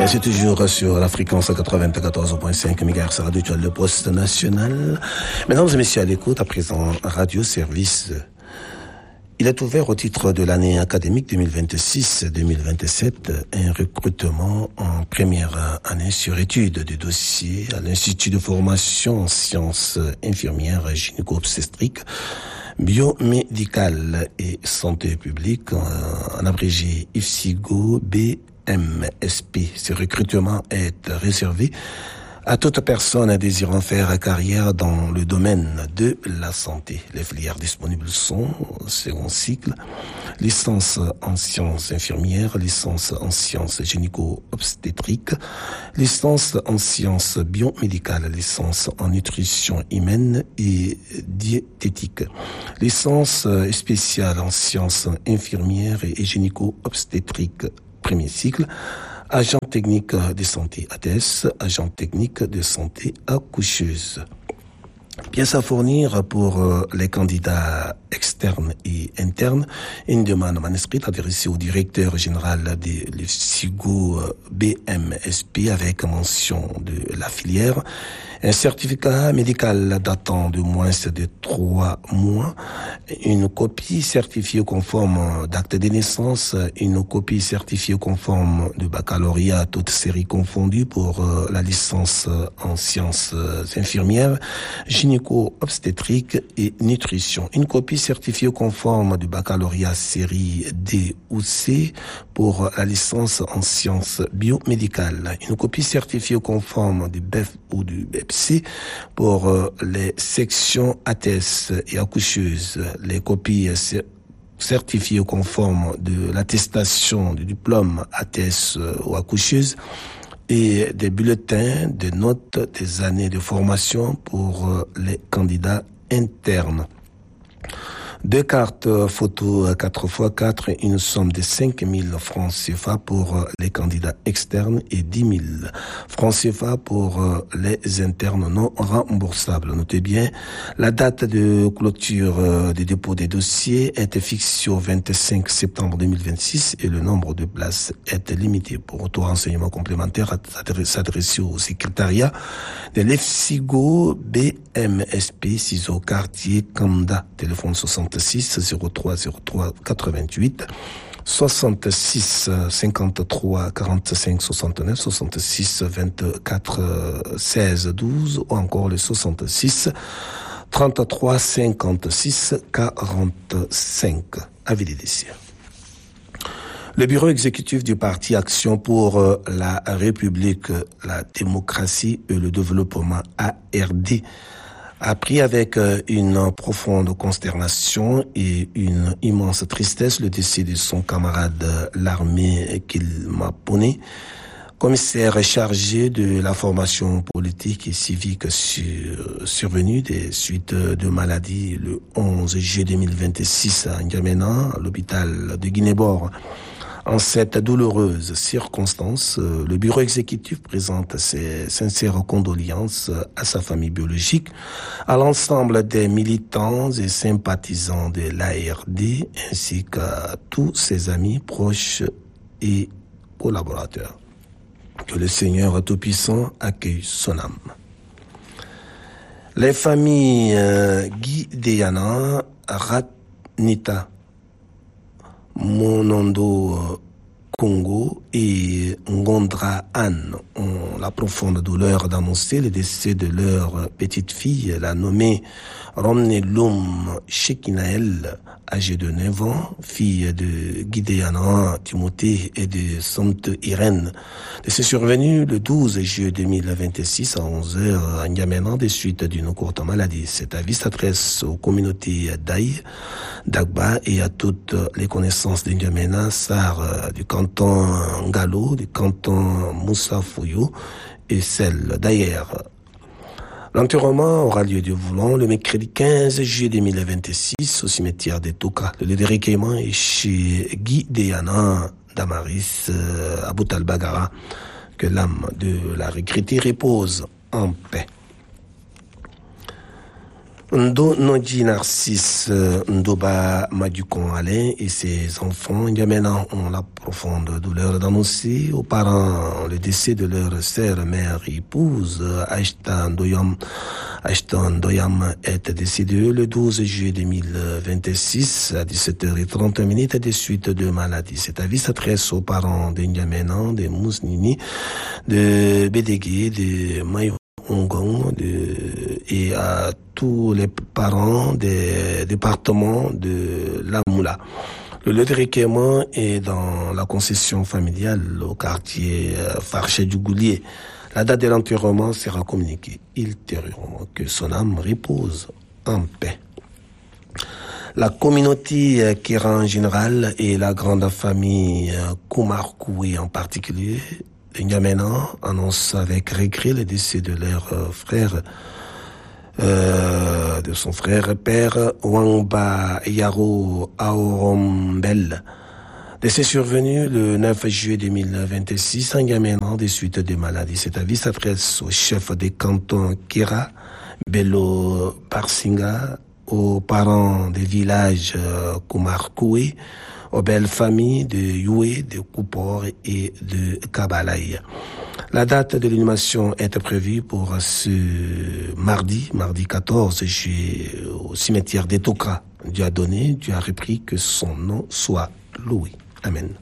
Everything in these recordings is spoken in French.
C'est toujours sur la fréquence 94.5 MHz Radio Le Poste National. Mesdames et messieurs, à l'écoute, à présent, Radio Service. Il est ouvert au titre de l'année académique 2026-2027 un recrutement en première année sur études de dossier à l'Institut de formation en sciences infirmières gynéco-obstétriques, biomédicales et santé publique, en abrégé IFSIGO BMSP. Ce recrutement est réservé à toute personne désirant faire carrière dans le domaine de la santé. Les filières disponibles sont second cycle, licence en sciences infirmières, licence en sciences gynéco-obstétriques, licence en sciences biomédicales, licence en nutrition humaine et diététique, licence spéciale en sciences infirmières et gynéco-obstétriques, premier cycle, agent technique de santé ATS, agent technique de santé accoucheuse. Pièces à fournir pour les candidats externes et internes. Une demande manuscrite adressée au directeur général de l'IFSIGO BMSP avec mention de la filière. Un certificat médical datant de moins de 3 mois, une copie certifiée conforme d'acte de naissance, une copie certifiée conforme de baccalauréat, toutes séries confondues pour la licence en sciences infirmières, gynéco-obstétrique et nutrition. Une copie certifiée conforme du baccalauréat série D ou C pour la licence en sciences biomédicales. Une copie certifiée conforme du BEF ou du BEPC pour les sections ATS et accoucheuses. Les copies certifiées conformes de l'attestation du diplôme ATS ou accoucheuse et des bulletins de notes des années de formation pour les candidats internes. 2 cartes photo 4x4 et une somme de 5 000 francs CFA pour les candidats externes et 10 000 francs CFA pour les internes non remboursables. Notez bien, la date de clôture des dépôts des dossiers est fixée au 25 septembre 2026 et le nombre de places est limité. Pour tout renseignement complémentaire, s'adresser au secrétariat de l'IFSIGO BMSP, CISO quartier Kanda, téléphone 66 03 03 88 66 53 45 69 66 24 16 12 ou encore le 66 33 56 45. Avis des décisions. Le bureau exécutif du parti Action pour la République, la démocratie et le développement ARD a pris avec une profonde consternation et une immense tristesse le décès de son camarade l'armée Kilma Pone, commissaire chargé de la formation politique et civique survenu des suites de maladie le 11 juillet 2026 à N'Djamena, à l'hôpital de Guinée-Bord. En cette douloureuse circonstance, le bureau exécutif présente ses sincères condoléances à sa famille biologique, à l'ensemble des militants et sympathisants de l'ARD, ainsi qu'à tous ses amis, proches et collaborateurs. Que le Seigneur Tout-Puissant accueille son âme. Les familles Guy Deyana, Ratnita, Monondo Congo et Ngondra Anne ont la profonde douleur d'annoncer le décès de leur petite fille, la nommée Romneloum Shekinaël, âgée de 9 ans, fille de Guidéana Timothée et de Sainte Irène. C'est survenu le 12 juillet 2026 à 11h à N'Djamena des suites d'une courte maladie. Cet avis s'adresse aux communautés d'Aï, d'Agba et à toutes les connaissances de N'Djamena, SAR du canton Ngalo, du canton Moussa Fouyo et celle d'Aïr. L'enterrement aura lieu de Voulon le mercredi 15 juillet 2026 au cimetière des Toka. Le lieu de recueillement est chez Guy Deyana Damaris à Boutalbagara. Que l'âme de la regrettée repose en paix. Ndo Nodji Narcisse Ndoba Madukon Alain et ses enfants N'Djamena ont la profonde douleur d'annoncer aux parents le décès de leur sœur, mère et épouse. Ashtan Doyam est décédé le 12 juillet 2026 à 17h30 des suites de maladie. Cet avis s'adresse aux parents de N'Djamena, de Mousnini, de Bédégué, de Maï et à tous les parents des départements de la Moula. Le lieu de recueillement est dans la concession familiale au quartier Farché du Goulier. La date de l'enterrement sera communiquée ultérieurement. Que son âme repose en paix. La communauté Kera en général et la grande famille Koumarkoui en particulier N'Djamena annonce avec regret le décès de leur frère, de son frère père Wangba Yaro Aorombel. Décès survenu le 9 juillet 2026 en N'Djamena des suites de maladies. Cet avis s'adresse au chef des cantons Kera, Bello Parsinga, aux parents des villages Koumarkoui, aux belles familles de Youé, de Koupor et de Kabalaï. La date de l'inhumation est prévue pour ce mardi 14 juillet, au cimetière d'Etokra. Dieu a donné, Dieu a repris, que son nom soit loué. Amen.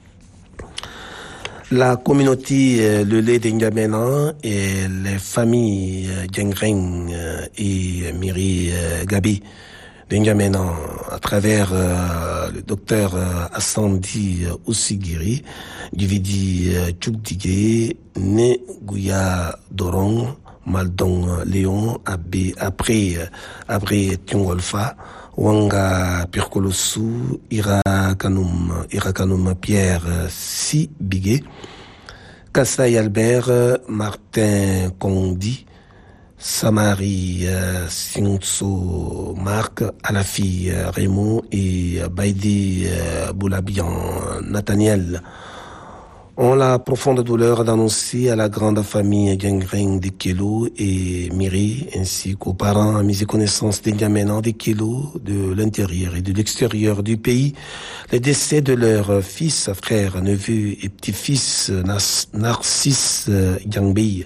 La communauté le lait d'N'Djamena et les familles Djengreng et Miri Gabi d'N'Djamena à travers le docteur Assandi Ousigiri, Duvidi Tchoukdige, Né Gouya Dorong, Maldon Léon, après Tungolfa, Wanga Pirkolosu, Irakanum Pierre Sibigué, Kassai Albert, Martin Kondi, Samari Singso Marc, Alafi Raymond et Baïdi Boulabian Nathaniel ont la profonde douleur d'annoncer à la grande famille Djengreng de Kelo et Miri, ainsi qu'aux parents, amis et connaissances d'N'Djamena de Kelo, de l'intérieur et de l'extérieur du pays, le décès de leurs fils, frères, neveux et petits-fils Narcisse Yangbei.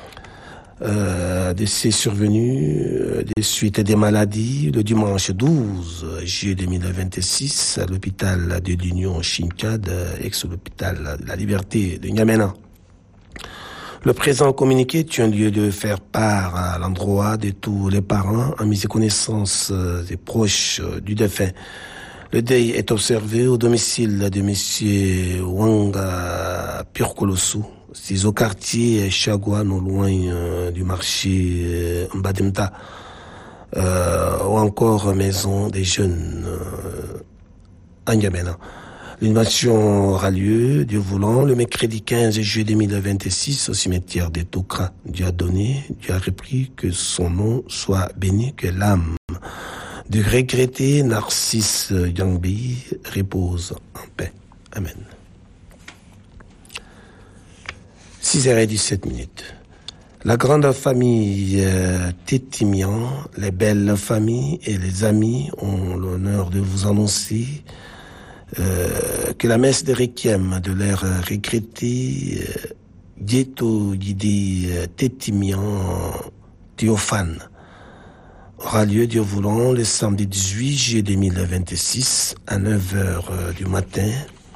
Décès survenu des suites des maladies le dimanche 12 juillet 2026 à l'hôpital de l'Union Shinkad, ex-hôpital de la Liberté de N'Djamena. Le présent communiqué tient lieu de faire part à l'endroit de tous les parents, amis et connaissances et proches du défunt. Le deuil est observé au domicile de M. Wanga Pirkolosu. C'est au quartier Chagua, non loin du marché Mbademta, ou encore maison des jeunes à N'Djamena. L'inhumation aura lieu, Dieu voulant, le mercredi 15 juillet 2026 au cimetière des Tokra. Dieu a donné, Dieu a repris, que son nom soit béni, que l'âme du regretté Narcisse Yangbei repose en paix. Amen. 6h17. La grande famille Tétimian, les belles familles et les amis ont l'honneur de vous annoncer que la messe de requiem de leur regretté Dieto Guidi Tétimian Théophane aura lieu, Dieu voulant, le samedi 18 juillet 2026 à 9h du matin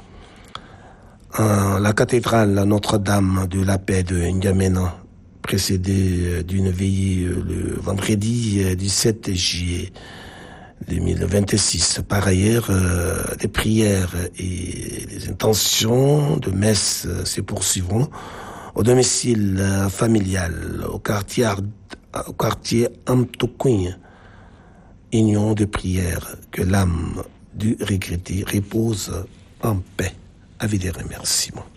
à la cathédrale Notre-Dame de la Paix de N'Djamena, précédée d'une veillée le vendredi 17 juillet 2026. Par ailleurs, des prières et des intentions de messe se poursuivront au domicile familial, au quartier Amtoukouin. Union de prière, que l'âme du regretté repose en paix. Avis des remerciements.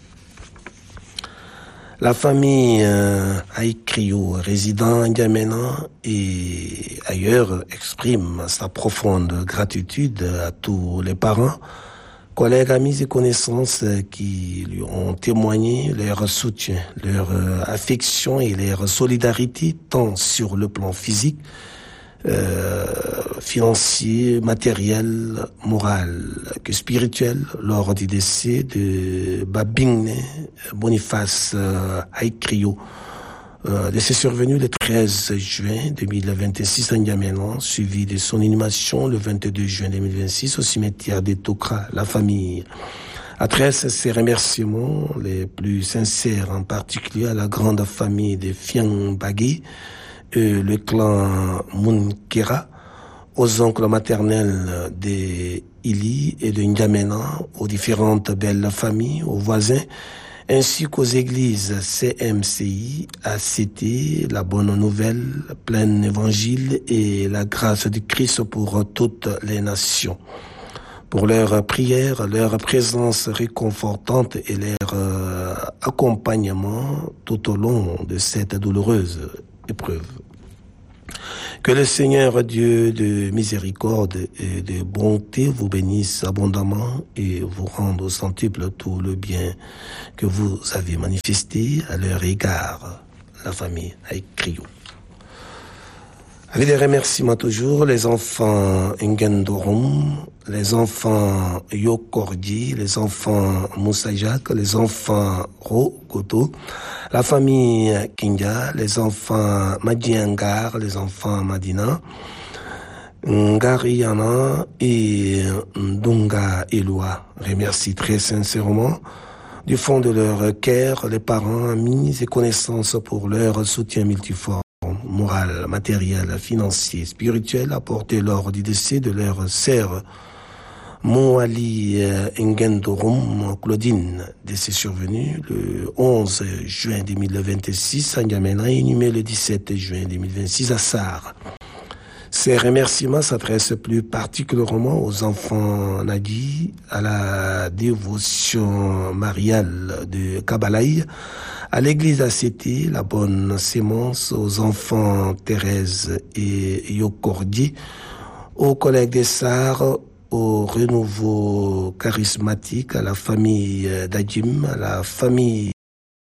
La famille Aïkrio, résident à N'Djamena et ailleurs, exprime sa profonde gratitude à tous les parents, collègues, amis et connaissances qui lui ont témoigné leur soutien, leur affection et leur solidarité, tant sur le plan physique financier, matériel, moral que spirituel lors du décès de Babingne Boniface Haïkrio. Décès survenu le 13 juin 2026 à N'Djamena, suivi de son inhumation le 22 juin 2026 au cimetière de Tokra. La famille adresse ses remerciements les plus sincères, en particulier à la grande famille de Fiang Bagui, le clan Munkera, aux oncles maternels de Ili et de N'Djamena, aux différentes belles familles, aux voisins, ainsi qu'aux églises CMCI, ACT, la bonne nouvelle, plein évangile et la grâce du Christ pour toutes les nations. Pour leur prière, leur présence réconfortante et leur accompagnement tout au long de cette douloureuse épreuve. Que le Seigneur Dieu de miséricorde et de bonté vous bénisse abondamment et vous rende au centuple tout le bien que vous avez manifesté à leur égard, la famille Haïkrio. Avec des remerciements toujours, les enfants Ngendorum, les enfants Yokordi, les enfants Moussajak, les enfants Rogoto, la famille Kindia, les enfants Madiangar, les enfants Madina, Ngariana et Ndunga Eloi. Remercie très sincèrement du fond de leur cœur les parents, amis et connaissances pour leur soutien multiforme, moral, matériel, financier, spirituel apporté lors du décès de leur sœur Moali Ngendorum Claudine, décès survenu le 11 juin 2026 à N'Djamena, inhumé le 17 juin 2026 à Sarre. Ces remerciements s'adressent plus particulièrement aux enfants Nadi, à la dévotion mariale de Kabalaï, à l'église ACT, la bonne sémence, aux enfants Thérèse et Yokordi, aux collègues des Sarres, au renouveau charismatique, à la famille d'Adjim, à la famille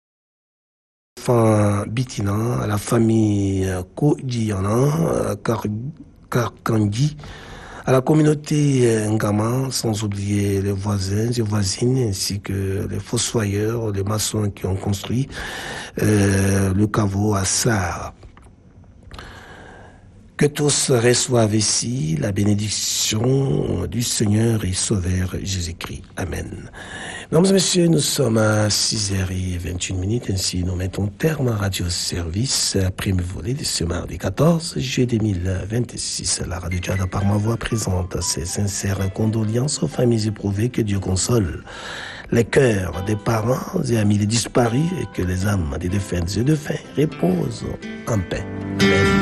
Bitina, à la famille Kodjiana, Karkandi, à la communauté Ngama, sans oublier les voisins et voisines, ainsi que les fossoyeurs, les maçons qui ont construit le caveau à Sarre. Que tous reçoivent ici la bénédiction du Seigneur et Sauveur Jésus-Christ. Amen. Mesdames et messieurs, nous sommes à 6h21, ainsi nous mettons terme à Radio Service, premier volet de ce mardi 14 juillet 2026. La Radio Djada par ma voix présente ses sincères condoléances aux familles éprouvées, que Dieu console les cœurs des parents et amis des disparus et que les âmes des défunts et défunts reposent en paix. Amen.